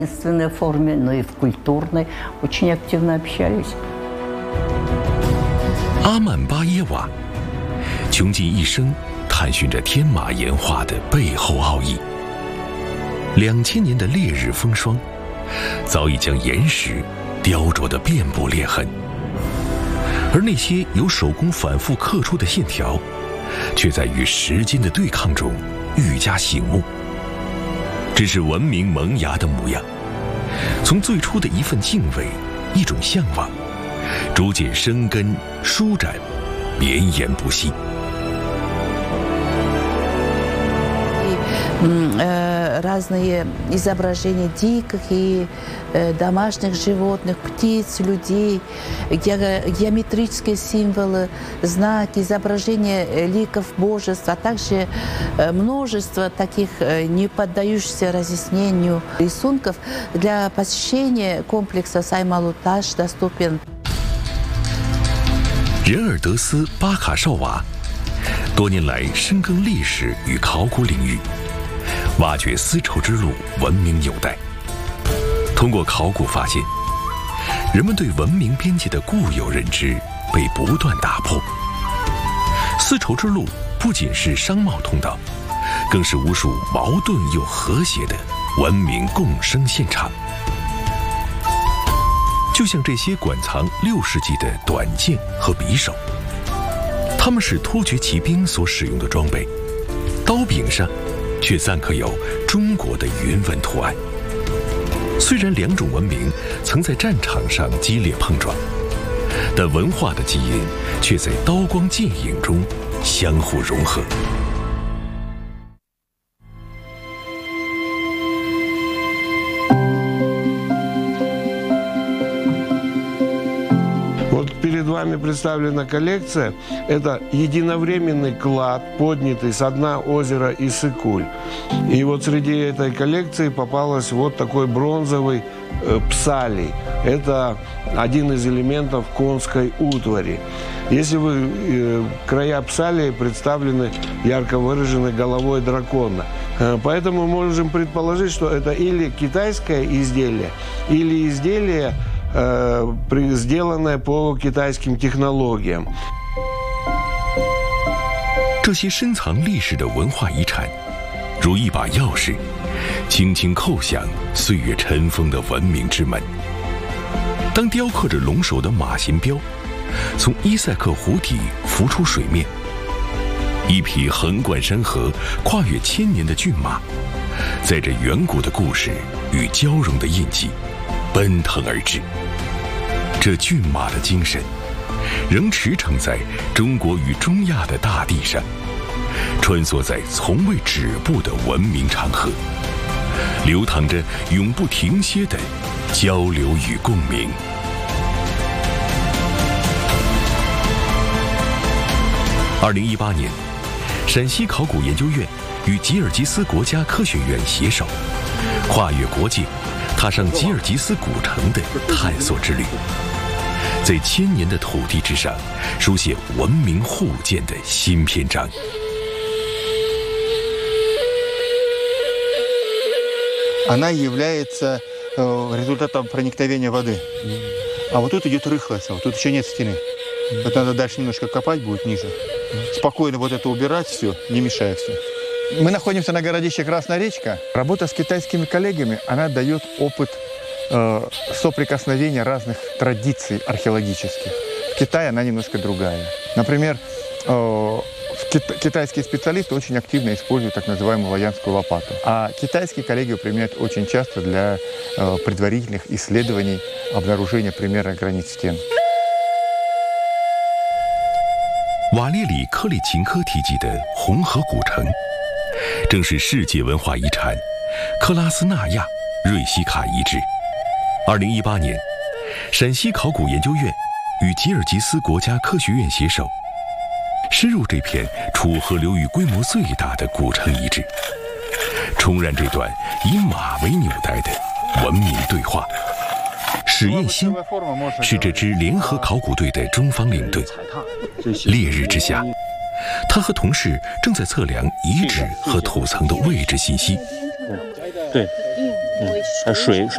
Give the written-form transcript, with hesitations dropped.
В форме, но и в культурной очень активно общались. 阿曼巴耶瓦穷尽一生探寻着天马岩画的背后奥义。2000年的烈日风霜，早已将岩石雕琢得遍布裂痕，而那些由手工反复刻出的线条，却在与时间的对抗中愈加醒目。这是文明萌芽的模样，从最初的一份敬畏，一种向往，逐渐生根舒展，绵延不息。 Разные изображения диких и домашних животных, птиц, людей, геометрические символы, знаки, изображения ликов божеств, а также множество таких не поддающихся разъяснению рисунков. Для посещения комплекса Сайма-Луташ доступен. 仁尔德斯巴卡绍瓦多年来深耕历史与考古领域，挖掘丝绸之路文明纽带。通过考古发现，人们对文明边界的固有认知被不断打破。丝绸之路不仅是商贸通道，更是无数矛盾又和谐的文明共生现场。就像这些馆藏6世纪的短剑和匕首，它们是突厥骑兵所使用的装备，刀柄上却暂刻有中国的云纹图案。虽然两种文明曾在战场上激烈碰撞，但文化的基因却在刀光剑影中相互融合。 Перед вами представлена коллекция. Это единовременный клад, поднятый со дна озера Иссык-Куль. И вот среди этой коллекции попалась вот такой бронзовый псалий. Это один из элементов конской утвари. Если вы края псалия представлены ярко выраженной головой дракона. Поэтому мы можем предположить, что это или китайское изделие, или изделие, сделанное по китайским технологиям. 这些深藏历史的文化遗产，如一把钥匙，轻轻叩响岁月尘封的文明之门。当雕刻着龙首的马衔标从伊塞克湖底浮出水面，一匹横贯山河、跨越1000年的骏马，载着远古的故事与交融的印记，奔腾而至。这骏马的精神，仍驰骋在中国与中亚的大地上，穿梭在从未止步的文明长河，流淌着永不停歇的交流与共鸣。2018年，陕西考古研究院与吉尔吉斯国家科学院携手，跨越国界，踏上吉尔吉斯古城的探索之旅，在1000年的土地之上，书写文明互鉴的新篇章。 Она является результатом проникновения воды. А вот тут идет рыхлость, тут еще нет стены. Вот надо дальше немножко копать будет ниже. Спокойно вот это убирать все, не мешая все. Мы находимся на городище Красная речка. Работа с китайскими коллегами, она дает опыт соприкосновения разных традиций археологических. В Китае она немножко другая. Например, китайские специалисты очень активно используют так называемую лаянскую лопату. А китайские коллеги применяют очень часто для предварительных исследований обнаружения примерных границ стен. 瓦列里·克里琴科提及的红河古城，正是世界文化遗产克拉斯纳亚瑞西卡遗址。2018年，陕西考古研究院与吉尔吉斯国家科学院携手，深入这片楚河流域规模最大的古城遗址，重燃这段以马为纽带的文明对话。史彦新是这支联合考古队的中方领队。烈日之下，他和同事正在测量遗址和土层的位置信息。 对，水